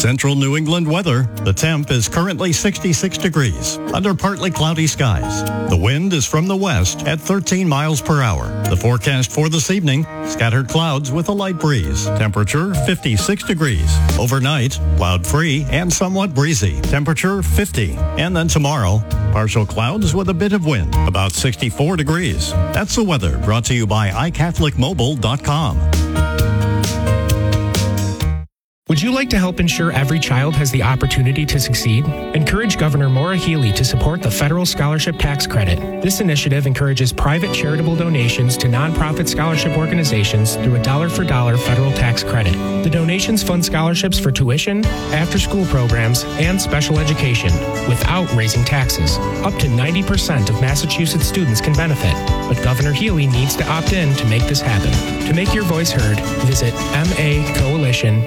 Central New England weather. The temp is currently 66 degrees under partly cloudy skies. The wind is from the west at 13 miles per hour. The forecast for this evening, scattered clouds with a light breeze. Temperature 56 degrees. Overnight, cloud-free and somewhat breezy. Temperature 50. And then tomorrow, partial clouds with a bit of wind. About 64 degrees. That's the weather brought to you by iCatholicMobile.com. Would you like to help ensure every child has the opportunity to succeed? Encourage Governor Maura Healey to support the Federal Scholarship Tax Credit. This initiative encourages private charitable donations to nonprofit scholarship organizations through a dollar-for-dollar federal tax credit. The donations fund scholarships for tuition, after-school programs, and special education without raising taxes. Up to 90% of Massachusetts students can benefit, but Governor Healey needs to opt in to make this happen. To make your voice heard, visit MACoalition.org.